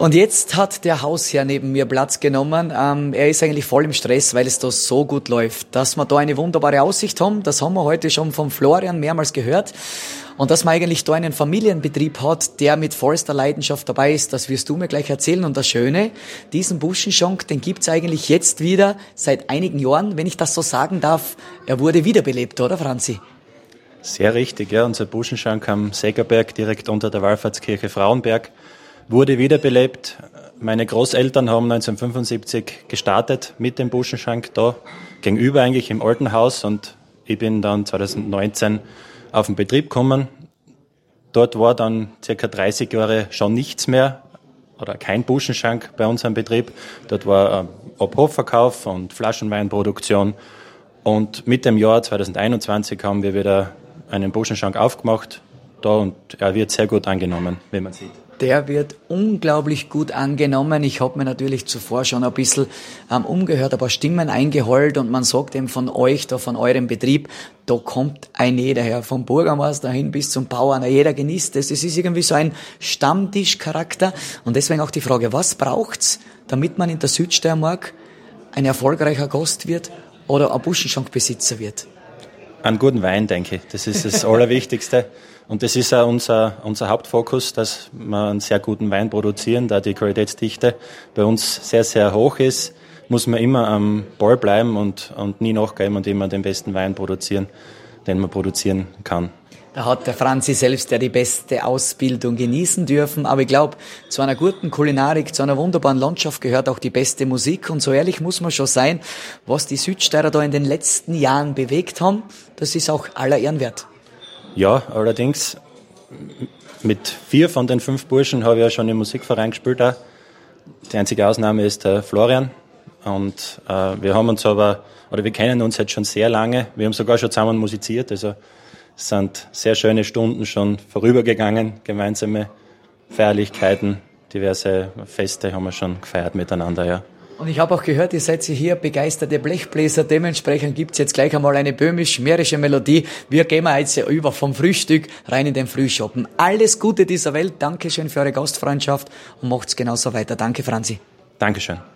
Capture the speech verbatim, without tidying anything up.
Und jetzt hat der Hausherr neben mir Platz genommen. Ähm, er ist eigentlich voll im Stress, weil es da so gut läuft. Dass wir da eine wunderbare Aussicht haben, das haben wir heute schon vom Florian mehrmals gehört. Und dass man eigentlich da einen Familienbetrieb hat, der mit vollster Leidenschaft dabei ist, das wirst du mir gleich erzählen. Und das Schöne, diesen Buschenschank, den gibt's eigentlich jetzt wieder seit einigen Jahren, wenn ich das so sagen darf. Er wurde wiederbelebt, oder Franzi? Sehr richtig, ja. Unser Buschenschank am Sägerberg, direkt unter der Wallfahrtskirche Frauenberg, wurde wiederbelebt. Meine Großeltern haben neunzehnhundertfünfundsiebzig gestartet mit dem Buschenschank da, gegenüber eigentlich im alten Haus, und ich bin dann zweitausendneunzehn auf den Betrieb gekommen. Dort war dann circa dreißig Jahre schon nichts mehr oder kein Buschenschank bei uns am Betrieb. Dort war Ab-Hof-Verkauf und Flaschenweinproduktion, und mit dem Jahr zweitausendeinundzwanzig haben wir wieder einen Buschenschank aufgemacht da, und er wird sehr gut angenommen, wie man sieht. Der wird unglaublich gut angenommen. Ich habe mir natürlich zuvor schon ein bisschen ähm, umgehört, ein paar Stimmen eingeholt, und man sagt eben von euch, da von eurem Betrieb, da kommt ein jeder her, vom Bürgermeister hin bis zum Bauern, jeder genießt es. Es ist irgendwie so ein Stammtischcharakter, und deswegen auch die Frage, was braucht's, damit man in der Südsteiermark ein erfolgreicher Gast wird oder ein Buschenschankbesitzer wird? Einen guten Wein, denke ich. Das ist das Allerwichtigste. Und das ist auch unser, unser Hauptfokus, dass wir einen sehr guten Wein produzieren. Da die Qualitätsdichte bei uns sehr, sehr hoch ist, muss man immer am Ball bleiben und, und nie nachgeben und immer den besten Wein produzieren, den man produzieren kann. Da hat der Franzi selbst ja die beste Ausbildung genießen dürfen. Aber ich glaube, zu einer guten Kulinarik, zu einer wunderbaren Landschaft gehört auch die beste Musik. Und so ehrlich muss man schon sein, was die Südsteirer da in den letzten Jahren bewegt haben, das ist auch aller Ehren wert. Ja, allerdings mit vier von den fünf Burschen habe ich ja schon im Musikverein gespielt. Auch. Die einzige Ausnahme ist der Florian. Und äh, wir haben uns aber, oder wir kennen uns jetzt schon sehr lange. Wir haben sogar schon zusammen musiziert. Also es sind sehr schöne Stunden schon vorübergegangen, gemeinsame Feierlichkeiten, diverse Feste haben wir schon gefeiert miteinander, ja. Und ich habe auch gehört, ihr seid hier begeisterte Blechbläser. Dementsprechend gibt's jetzt gleich einmal eine böhmisch-mährische Melodie. Wir gehen mal jetzt über vom Frühstück rein in den Frühschoppen. Alles Gute dieser Welt. Dankeschön für eure Gastfreundschaft und macht's genauso weiter. Danke, Franzi. Dankeschön.